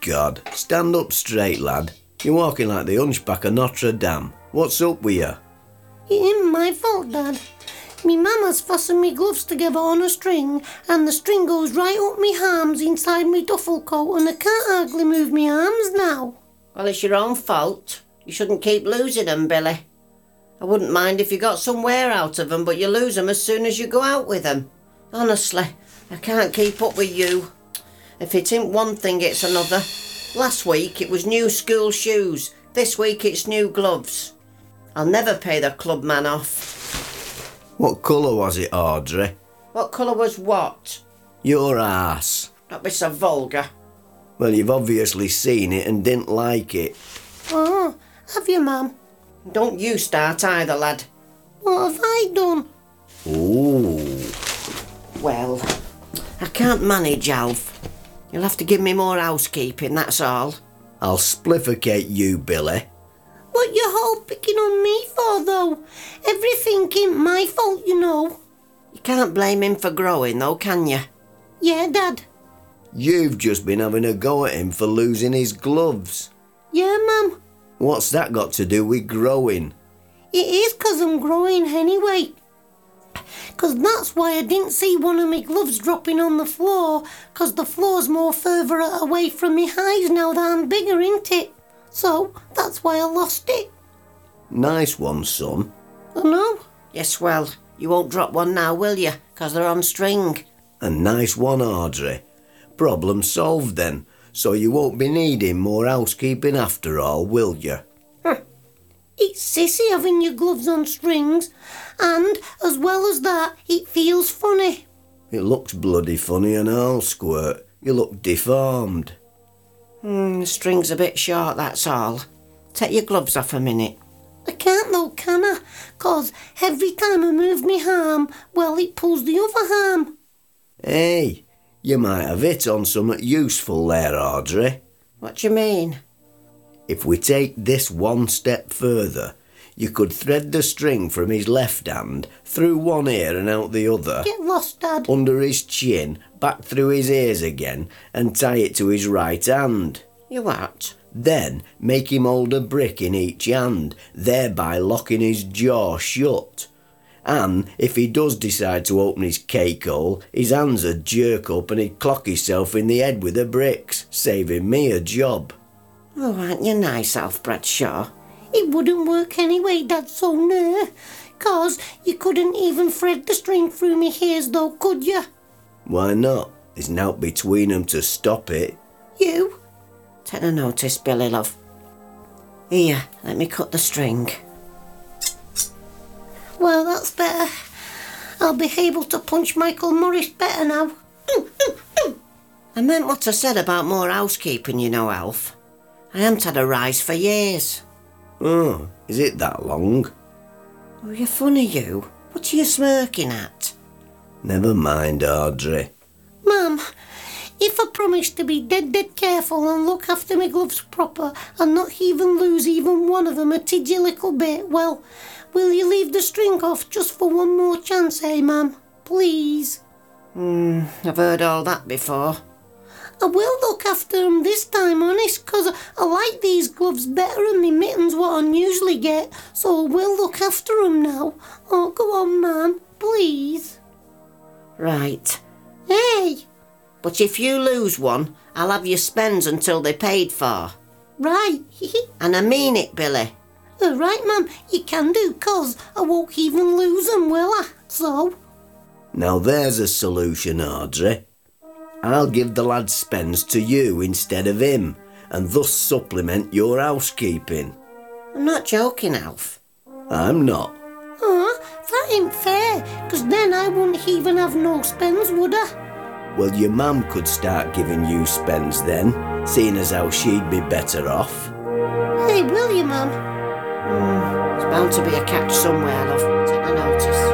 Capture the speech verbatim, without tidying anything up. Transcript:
God, stand up straight, lad. You're walking like the hunchback of Notre Dame. What's up with you? It ain't my fault, Dad. Me mama's fastened me gloves together on a string, and the string goes right up me arms inside me duffel coat, and I can't hardly move me arms now. Well, it's your own fault. You shouldn't keep losing them, Billy. I wouldn't mind if you got some wear out of them, but you lose them as soon as you go out with them. Honestly, I can't keep up with you. If it ain't one thing, it's another. Last week it was new school shoes. This week it's new gloves. I'll never pay the club man off. What colour was it, Audrey? What colour was what? Your arse. Don't be so vulgar. Well, you've obviously seen it and didn't like it. Oh, have you, Mum? Don't you start either, lad. What have I done? Ooh. Well, I can't manage, Alf. You'll have to give me more housekeeping, that's all. I'll spliffecate you, Billy. What you all picking on me for, though? Everything ain't my fault, you know. You can't blame him for growing, though, can you? Yeah, Dad. You've just been having a go at him for losing his gloves. Yeah, Mum. What's that got to do with growing? It is 'cause I'm growing anyway. 'Cause that's why I didn't see one of my gloves dropping on the floor, 'cause the floor's more further away from me eyes now that I'm bigger, ain't it? So that's why I lost it. Nice one, son. I know. Yes, well, you won't drop one now, will you? 'Cause they're on string. A nice one, Audrey. Problem solved then, so you won't be needing more housekeeping after all, will you? Huh. It's sissy having your gloves on strings, and as well as that, it feels funny. It looks bloody funny and all, Squirt. You look deformed. Hmm, the string's a bit short, that's all. Take your gloves off a minute. I can't though, can I? 'Cause every time I move me arm, well, it pulls the other arm. Hey, you might have hit on something useful there, Audrey. What do you mean? If we take this one step further, you could thread the string from his left hand through one ear and out the other. Get lost, Dad. Under his chin, back through his ears again, and tie it to his right hand. You what? Then make him hold a brick in each hand, thereby locking his jaw shut. And if he does decide to open his cake hole, his hands would jerk up and he'd clock himself in the head with the bricks, saving me a job. Oh, aren't you nice, Alf Bradshaw? It wouldn't work anyway, Dad, so no. 'Cause you couldn't even thread the string through me ears though, could you? Why not? There's nought between 'em to stop it. You? Take a notice, Billy, love. Here, let me cut the string. Well, that's better. I'll be able to punch Michael Morris better now. I meant what I said about more housekeeping, you know, Alf. I haven't had a rise for years. Oh, is it that long? Oh, you're funny, you. What are you smirking at? Never mind, Audrey. Mum, if I promise to be dead, dead careful and look after my gloves proper and not even lose even one of them a tidgy little bit, well, will you leave the string off just for one more chance, eh, Mum? Please. Hmm, I've heard all that before. I will look after them this time, honest, 'cause I like these gloves better than me mittens what I usually get, so I will look after them now. Oh, go on, Mum, please. Right. Hey! But if you lose one, I'll have your spends until they're paid for. Right. And I mean it, Billy. Uh, right, Mum, you can do, 'cause I won't even lose them, will I? So? Now there's a solution, Audrey. I'll give the lad's spends to you instead of him, and thus supplement your housekeeping. I'm not joking, Alf. I'm not. Oh, that ain't fair, 'cause then I wouldn't even have no spends, would I? Well, your mum could start giving you spends then, seeing as how she'd be better off. Hey, will you, Mum? Mm, there's bound to be a catch somewhere, love. Take a notice.